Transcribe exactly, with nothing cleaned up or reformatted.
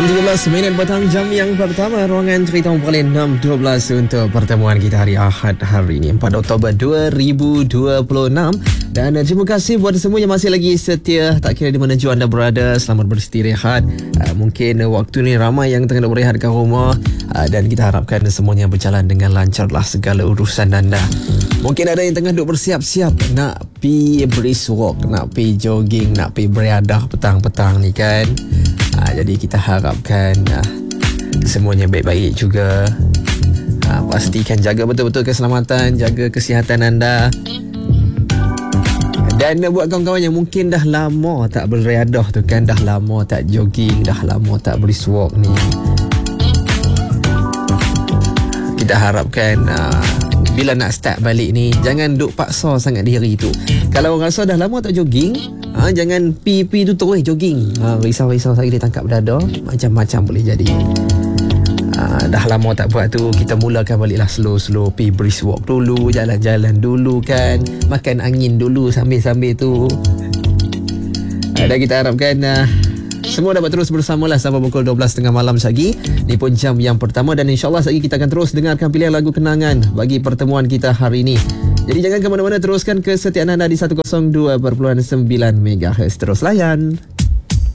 enam tiga belas minit petang jam yang pertama ruangan cerita memperoleh enam dua belas untuk pertemuan kita hari Ahad hari ini empat Oktober dua ribu dua puluh enam. Dan uh, terima kasih buat semua yang masih lagi setia, tak kira di mana jua anda berada, selamat beristirahat. Uh, mungkin uh, waktu ni ramai yang tengah berehat kat rumah, uh, dan kita harapkan semuanya berjalan dengan lancarlah segala urusan anda. Mungkin ada yang tengah duk bersiap-siap nak pi brisk walk, nak pi jogging, nak pi beriadah petang-petang ni kan. Uh, jadi kita harapkan uh, semuanya baik-baik juga. Uh, pastikan jaga betul-betul keselamatan, jaga kesihatan anda. Dan buat kawan-kawan yang mungkin dah lama tak beriadah tu kan, dah lama tak jogging, dah lama tak brisk walk ni, kita harapkan uh, bila nak start balik ni, jangan duk paksa sangat diri tu. Kalau orang rasa dah lama tak jogging, uh, jangan pi-pi tu terus jogging. Uh, risau-risau saya dia tangkap dada, macam-macam boleh jadi. Uh, dah lama tak buat tu, kita mulakan baliklah slow-slow, pi brisk walk dulu, jalan-jalan dulu kan, makan angin dulu sambil-sambil tu. Uh, dan kita harapkan uh, semua dapat terus bersamalah sampai pukul dua belas tiga puluh malam lagi. Ni pun jam yang pertama, dan insyaAllah lagi kita akan terus dengarkan pilihan lagu kenangan bagi pertemuan kita hari ini. Jadi jangan ke mana-mana, teruskan kesetiaan anda di seratus dua perpuluhan sembilan megahertz. Terus layan.